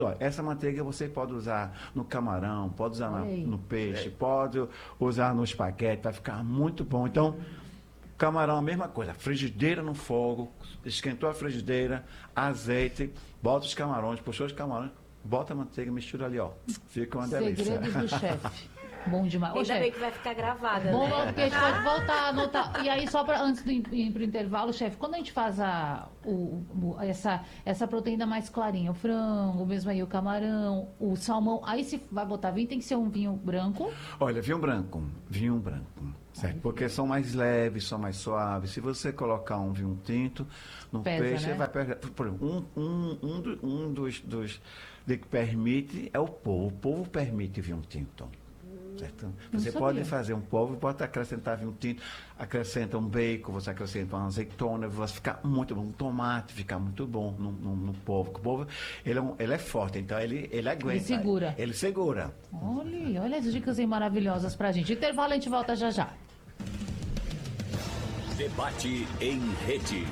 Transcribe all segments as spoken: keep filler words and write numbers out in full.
Olha, essa manteiga você pode usar no camarão, pode usar na- Ei. no peixe, pode usar no espaguete, vai ficar muito bom. Então, camarão, a mesma coisa, frigideira no fogo, esquentou a frigideira, azeite, bota os camarões, puxou os camarões, bota a manteiga, mistura ali, ó. Fica uma delícia. Segredos do chefe. Bom demais. Ô, Ainda bem chefe, que vai ficar gravada, bom, né? porque a gente pode voltar a anotar. E aí, só para antes de ir para o intervalo, chefe, quando a gente faz a, o, o- essa, essa proteína mais clarinha, o frango, mesmo aí o camarão, o salmão, aí se vai botar vinho, tem que ser um vinho branco. Olha, vinho branco, vinho branco, certo? Porque são mais leves, são mais suaves. Se você colocar um vinho tinto no Pesa, peixe, né? vai pegar. Por exemplo, um, um, um, do- um dos, dos de que permite é o polvo. O polvo permite vinho tinto. Certo? Não Você sabia. pode fazer um polvo, pode acrescentar vinho tinto, acrescenta um bacon, você acrescenta uma azeitona, vai ficar muito bom. Um tomate fica muito bom no, no, no polvo. O polvo, ele é, um- ele é forte, então ele, ele aguenta. Ele segura. Ele segura. Olha, olha as dicas aí maravilhosas pra gente. Intervalo, a gente volta já já. Debate em rede.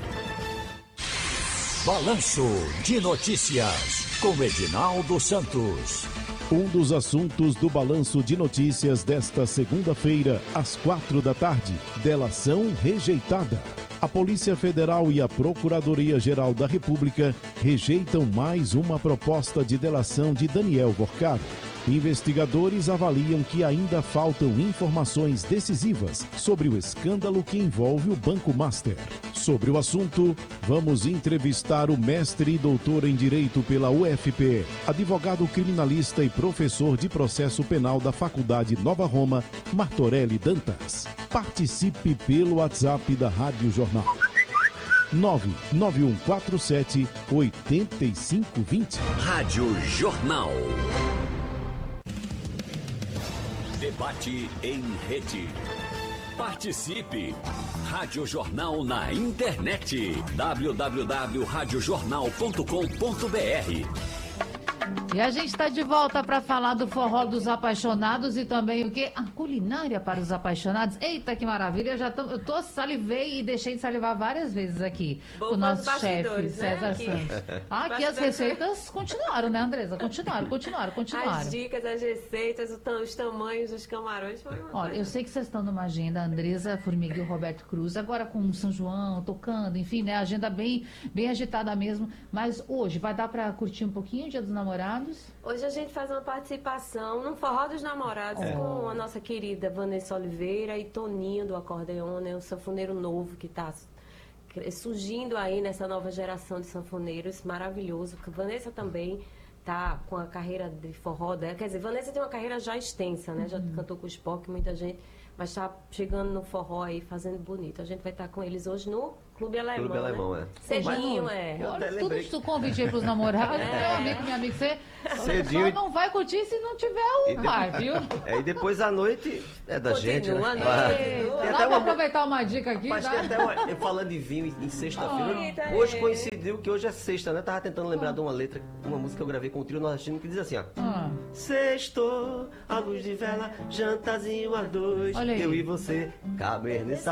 Balanço de Notícias, com Edinaldo Santos. Um dos assuntos do Balanço de Notícias desta segunda-feira, às quatro da tarde, delação rejeitada. A Polícia Federal e a Procuradoria-Geral da República rejeitam mais uma proposta de delação de Daniel Gorcaro. Investigadores avaliam que ainda faltam informações decisivas sobre o escândalo que envolve o Banco Master. Sobre o assunto, vamos entrevistar o mestre e doutor em Direito pela U F P, advogado criminalista e professor de processo penal da Faculdade Nova Roma, Martorelli Dantas. Participe pelo WhatsApp da Rádio Jornal. nove nove um quatro sete oito cinco dois zero. Rádio Jornal. Debate em rede. Participe! Rádio Jornal na internet. w w w ponto rádio jornal ponto com ponto b r. E a gente está de volta para falar do forró dos apaixonados e também o quê? A culinária para os apaixonados. Eita, que maravilha! Eu já tô, eu tô salivei e deixei de salivar várias vezes aqui Bom com o nosso para os chefe, bastidores, né? César Aqui. Santos. Ah, aqui as Bastidores. receitas continuaram, né, Andresa? Continuaram, continuaram, continuaram. As dicas, as receitas, o tam- os tamanhos dos camarões foi uma Olha, coisa. eu sei que vocês estão numa agenda, Andresa Formiga e o Roberto Cruz, agora com São João, tocando, enfim, né? Agenda bem, bem agitada mesmo. Mas hoje, vai dar para curtir um pouquinho o Dia dos Namorados? Hoje a gente faz uma participação no Forró dos Namorados com a nossa querida Vanessa Oliveira e Toninho do acordeon, né? Um sanfoneiro novo que está surgindo aí nessa nova geração de sanfoneiros, maravilhoso. Vanessa também tá com a carreira de forró dela, quer dizer, Vanessa tem uma carreira já extensa, né? Já cantou com o Spock, muita gente, mas está chegando no forró aí, fazendo bonito. A gente vai estar com eles hoje no Clube Alemão, Clube né? Alemão, é. Cedinho, é. Eu Olha, até tudo lembrei que tu convite aí pros namorados, É. meu amigo, minha amiga, você Cedinho só e- não vai curtir se não tiver o E de- par, viu? É, e depois à noite é da Continua, gente, né? né? Ah, Dá Tem até pra uma... aproveitar uma dica aqui, Mas dá? tem até uma... eu falando de vinho em- em sexta-feira. Eita, Hoje é. coincidiu que hoje é sexta, né? Tava tentando lembrar de uma letra, uma música que eu gravei com o trio nordestino que diz assim, ó. Ah. Sextou, a luz de vela, jantazinho a dois. Olha aí. Eu e você, caber nessa